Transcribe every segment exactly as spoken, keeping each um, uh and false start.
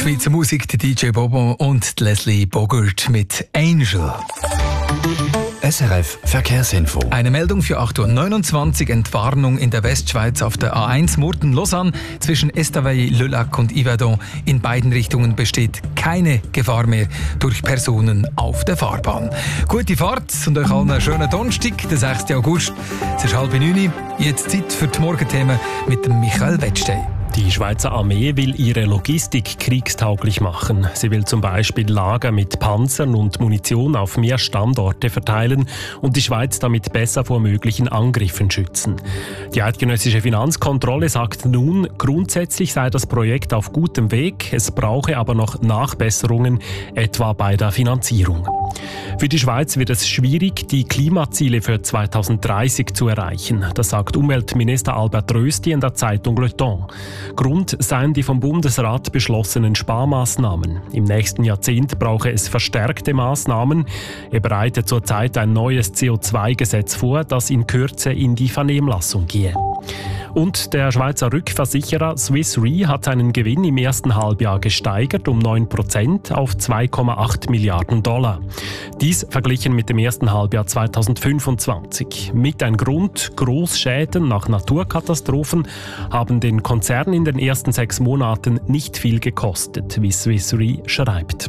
Schweizer Musik, der D J Bobo und Leslie Bogert mit Angel. S R F Verkehrsinfo. Eine Meldung für acht Uhr neunundzwanzig. Entwarnung in der Westschweiz auf der A eins Murten-Lausanne. Zwischen Estavayer, Le Lac und Yverdon in beiden Richtungen besteht keine Gefahr mehr durch Personen auf der Fahrbahn. Gute Fahrt und euch allen einen schönen Donnerstag, den sechsten August. Es ist halb neun. Jetzt Zeit für die Morgenthemen mit dem Michael Wettstein. Die Schweizer Armee will ihre Logistik kriegstauglich machen. Sie will zum Beispiel Lager mit Panzern und Munition auf mehr Standorte verteilen und die Schweiz damit besser vor möglichen Angriffen schützen. Die eidgenössische Finanzkontrolle sagt nun, grundsätzlich sei das Projekt auf gutem Weg, es brauche aber noch Nachbesserungen, etwa bei der Finanzierung. Für die Schweiz wird es schwierig, die Klimaziele für zweitausenddreißig zu erreichen. Das sagt Umweltminister Albert Rösti in der Zeitung Le Temps. Grund seien die vom Bundesrat beschlossenen Sparmaßnahmen. Im nächsten Jahrzehnt brauche es verstärkte Maßnahmen. Er bereitet zurzeit ein neues C O zwei Gesetz vor, das in Kürze in die Vernehmlassung gehe. Und der Schweizer Rückversicherer Swiss Re hat seinen Gewinn im ersten Halbjahr gesteigert um neun Prozent auf zwei Komma acht Milliarden Dollar. Dies verglichen mit dem ersten Halbjahr zweitausendfünfundzwanzig. Mit ein Grund, Großschäden nach Naturkatastrophen haben den Konzern in den ersten sechs Monaten nicht viel gekostet, wie Swiss Re schreibt.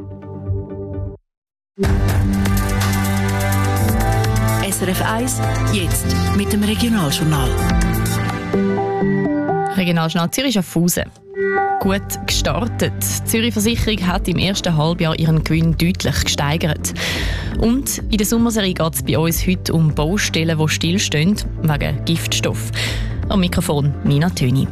S R F eins, jetzt mit dem Regionaljournal. Regionaljournal Zürich Schaffhausen. Gut gestartet. Die Zürich Versicherung hat im ersten Halbjahr ihren Gewinn deutlich gesteigert. Und in der Sommerserie geht es bei uns heute um Baustellen, die stillstehen, wegen Giftstoff. Am Mikrofon Nina Töni.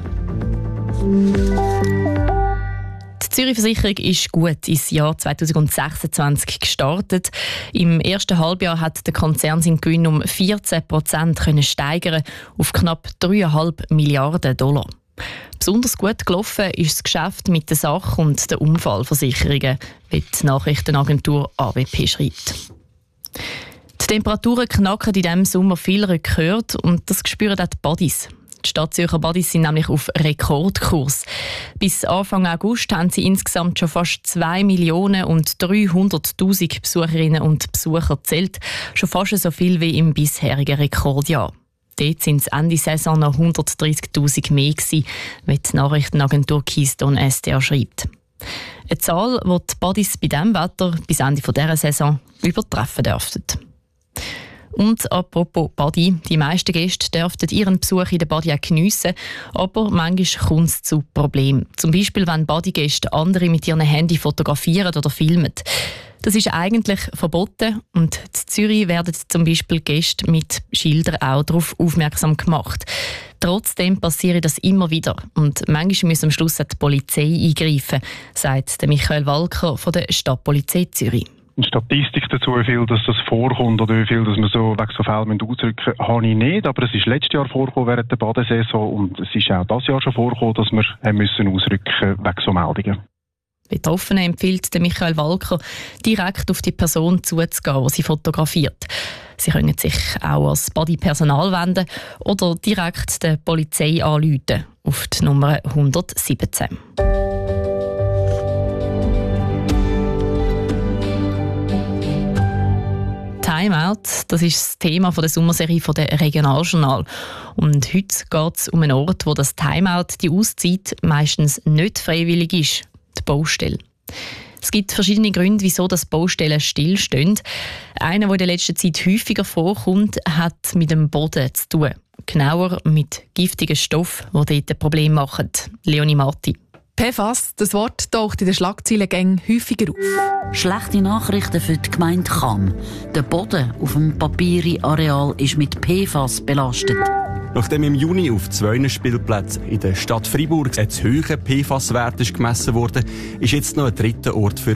Die Zürich Versicherung ist gut ins Jahr zweitausendsechsundzwanzig gestartet. Im ersten Halbjahr hat der Konzern seinen Gewinn um vierzehn Prozent steigern auf knapp drei Komma fünf Milliarden Dollar. Besonders gut gelaufen ist das Geschäft mit den Sach- und den Unfallversicherungen, wie die Nachrichtenagentur A W P schreibt. Die Temperaturen knacken in diesem Sommer viel Rekord und das spüren auch die Badis. Die Stadtzürcher Badis sind nämlich auf Rekordkurs. Bis Anfang August haben sie insgesamt schon fast zwei Millionen und dreihunderttausend Besucherinnen und Besucher gezählt. Schon fast so viel wie im bisherigen Rekordjahr. Dort waren es Ende Saison noch hundertdreißigtausend mehr gewesen, wie die Nachrichtenagentur Keystone S D A schreibt. Eine Zahl, die die Badis bei diesem Wetter bis Ende dieser Saison übertreffen dürften. Und apropos Badi, die meisten Gäste dürften ihren Besuch in der Badi auch geniessen, aber manchmal kommt es zu Problemen. Zum Beispiel, wenn Badi-Gäste andere mit ihrem Handy fotografieren oder filmen. Das ist eigentlich verboten und in Zürich werden zum Beispiel Gäste mit Schildern auch darauf aufmerksam gemacht. Trotzdem passiert das immer wieder und manchmal muss am Schluss auch die Polizei eingreifen, sagt Michael Walker von der Stadtpolizei Zürich. Eine Statistik dazu, wie viel dass das vorkommt oder wie viel dass wir so wegen so Fällen ausrücken müssen, habe ich nicht. Aber es ist letztes Jahr vorgekommen während der Badesaison und es ist auch dieses Jahr schon vorgekommen, dass wir müssen ausrücken wegen so Meldungen. Betroffenen empfiehlt Michael Walker, direkt auf die Person zuzugehen, die sie fotografiert. Sie können sich auch als Bodypersonal wenden oder direkt der Polizei anrufen auf die Nummer hundertsiebzehn. Timeout, das ist das Thema der Sommerserie der Regionaljournal. Und heute geht es um einen Ort, wo das Timeout, die Auszeit, meistens nicht freiwillig ist, die Baustelle. Es gibt verschiedene Gründe, wieso das Baustellen stillstehen. Einer, der in der letzten Zeit häufiger vorkommt, hat mit dem Boden zu tun. Genauer mit giftigen Stoffen, die dort Probleme machen. Leonie Marti. P F A S, das Wort taucht in den Schlagzeilengängen häufiger auf. Schlechte Nachrichten für die Gemeinde Cham. Der Boden auf dem Papiri-Areal ist mit P F A S belastet. Nachdem im Juni auf zwei Spielplätzen in der Stadt Freiburg ein zu hoher P F A S-Wert gemessen wurde, ist jetzt noch ein dritter Ort für